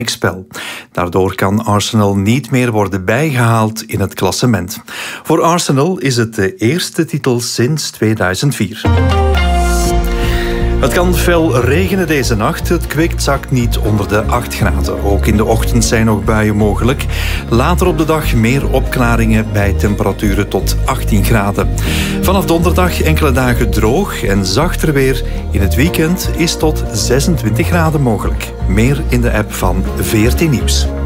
spel. Daardoor kan Arsenal niet meer worden bijgehaald in het klassement. Voor Arsenal is het de eerste titel sinds 2004. Het kan fel regenen deze nacht. Het kwik zakt niet onder de 8 graden. Ook in de ochtend zijn nog buien mogelijk. Later op de dag meer opklaringen bij temperaturen tot 18 graden. Vanaf donderdag enkele dagen droog en zachter weer. In het weekend is tot 26 graden mogelijk. Meer in de app van VRT Nieuws.